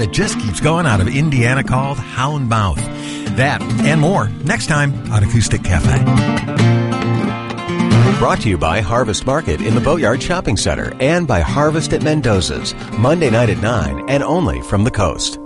that just keeps going out of Indiana called Houndmouth. That and more next time on Acoustic Cafe. Brought to you by Harvest Market in the Boatyard Shopping Center and by Harvest at Mendoza's, Monday night at 9 and only from the coast.